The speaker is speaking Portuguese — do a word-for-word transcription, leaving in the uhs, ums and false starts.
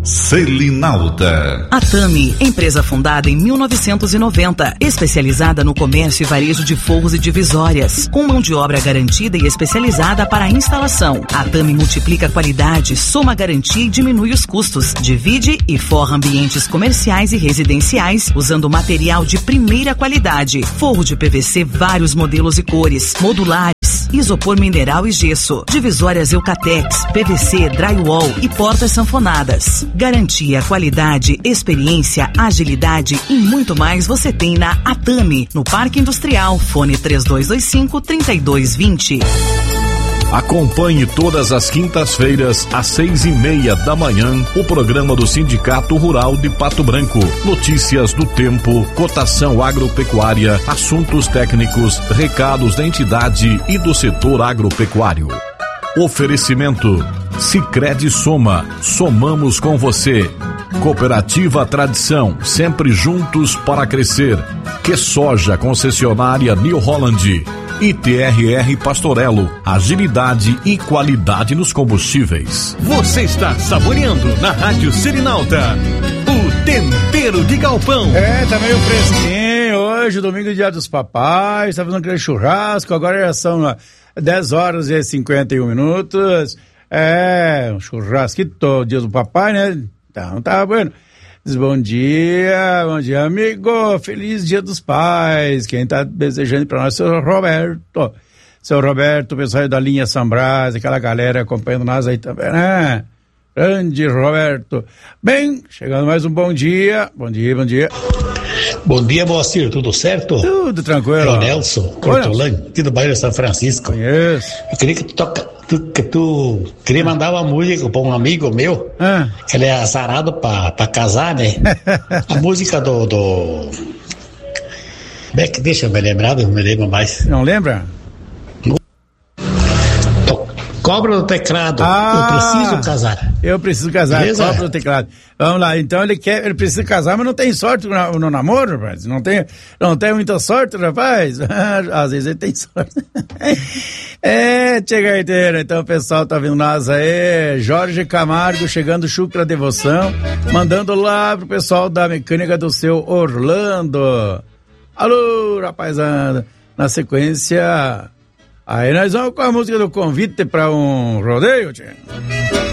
Selinalta. A Tami, empresa fundada em mil novecentos e noventa, especializada no comércio e varejo de forros e divisórias, com mão de obra garantida e especializada para a instalação. A Tami multiplica a qualidade, soma a garantia e diminui os custos. Divide e forra ambientes comerciais e residenciais usando material de primeira qualidade. Forro de P V C, vários modelos e cores, modulares, isopor mineral e gesso, divisórias Eucatex, P V C, drywall e portas sanfonadas. Garantia, qualidade, experiência, agilidade e muito mais você tem na Atami, no Parque Industrial. Fone três dois dois cinco, três dois dois zero. Acompanhe todas as quintas-feiras, às seis e meia da manhã, o programa do Sindicato Rural de Pato Branco. Notícias do tempo, cotação agropecuária, assuntos técnicos, recados da entidade e do setor agropecuário. Oferecimento Sicredi Soma, somamos com você. Cooperativa Tradição, sempre juntos para crescer. Que Soja, concessionária New Holland. I T R R Pastorello, agilidade e qualidade nos combustíveis. Você está saboreando na Rádio Selinalta o tempero de galpão. É, tá meio fresquinho hoje, domingo, dia dos papais, tá fazendo aquele churrasco, agora já são dez horas e cinquenta e um minutos. É, um churrasquito, dia do papai, né? Então tá bueno. Bom dia, bom dia, amigo. Feliz Dia dos Pais. Quem tá desejando para nós é o seu Roberto. Seu Roberto, pessoal da linha São Brás, aquela galera acompanhando nós aí também, né? Grande Roberto. Bem, chegando mais um bom dia. Bom dia, bom dia. Bom dia, Moacir, tudo certo? Tudo tranquilo. É o Nelson Cortolani, aqui do bairro São Francisco. Conheço. Eu queria que tu toca, tu, que tu queria mandar uma música para um amigo meu, ah. que ele é azarado pra, pra casar, né? A música do, do... Como é que deixa eu me lembrar, eu me lembro mais. Não lembra? Cobra do teclado. Ah, eu preciso casar. Eu preciso casar. Beleza? Cobra do teclado. Vamos lá. Então ele quer, ele precisa casar, mas não tem sorte no, no namoro, rapaz. Não tem, não tem muita sorte, rapaz. Às vezes ele tem sorte. É, chega aí, então o pessoal tá vendo nós aí. Jorge Camargo chegando, Chucra Devoção, mandando lá pro pessoal da mecânica do seu Orlando. Alô, rapazada. Na sequência, aí nós vamos com a música do convite para um rodeio, tio.